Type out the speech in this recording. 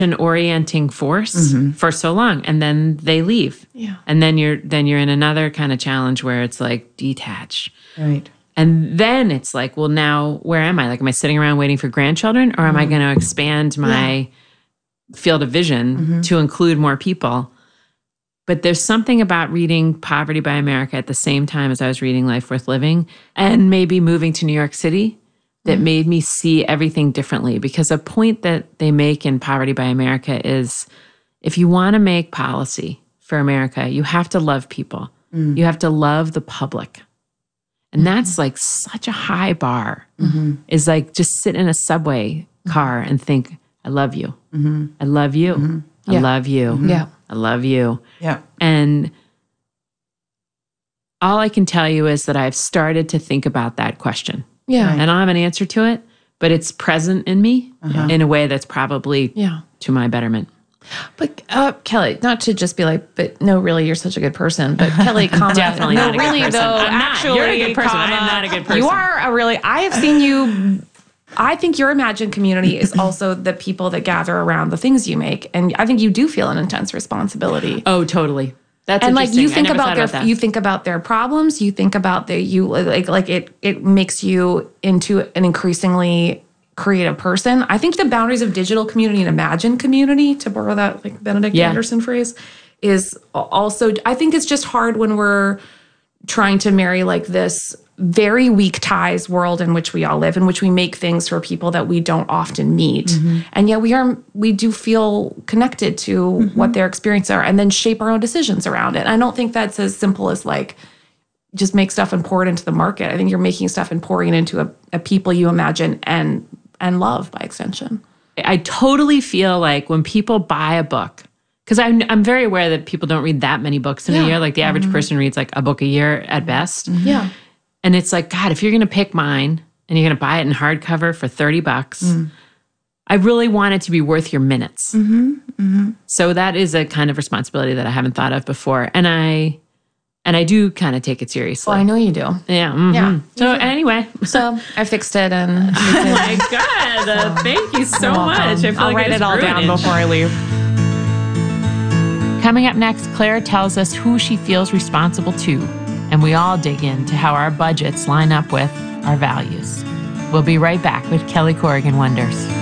an orienting force for so long, and then they leave. Yeah. And then you're in another kind of challenge where it's like detach. Right. And then it's like, well, now where am I? Like, am I sitting around waiting for grandchildren, or am I going to expand my field of vision to include more people? But there's something about reading Poverty by America at the same time as I was reading Life Worth Living, and maybe moving to New York City, that made me see everything differently. Because a point that they make in Poverty by America is, if you want to make policy for America, you have to love people. You have to love the public. And that's like such a high bar, is like just sit in a subway car and think, I love you. I love you. I love you. Yeah. I love you. Yeah. And all I can tell you is that I've started to think about that question. Yeah. I don't have an answer to it, but it's present in me in a way that's probably to my betterment. But Kelly, not to just be like, but no, really, you're such a good person. But Kelly, comma, Definitely no, not a good really person. though, I'm not. actually, You're a good person. comma, I'm not a good person. You are a really. I have seen you. I think your imagined community is also the people that gather around the things you make, and I think you do feel an intense responsibility. Oh, totally. That's and like interesting. you think I never about thought their, that. you think about their problems. You think about it makes you into an increasingly creative person. I think the boundaries of digital community and imagined community, to borrow that like Benedict Anderson phrase, is also, I think it's just hard when we're trying to marry like this very weak ties world in which we all live, in which we make things for people that we don't often meet. And yet we do feel connected to what their experiences are, and then shape our own decisions around it. And I don't think that's as simple as like, just make stuff and pour it into the market. I think you're making stuff and pouring it into a people you imagine and love by extension. I totally feel like when people buy a book, because I'm very aware that people don't read that many books in a year. Like the average person reads like a book a year at best. Yeah. And it's like, God, if you're going to pick mine and you're going to buy it in hardcover for $30, I really want it to be worth your minutes. So that is a kind of responsibility that I haven't thought of before. And I do kind of take it seriously. Well, I know you do. Yeah. Yeah. So anyway. So I fixed it and Oh my God. Thank you so much. I feel I'll like write it all down before I leave. Coming up next, Claire tells us who she feels responsible to, and we all dig into how our budgets line up with our values. We'll be right back with Kelly Corrigan Wonders.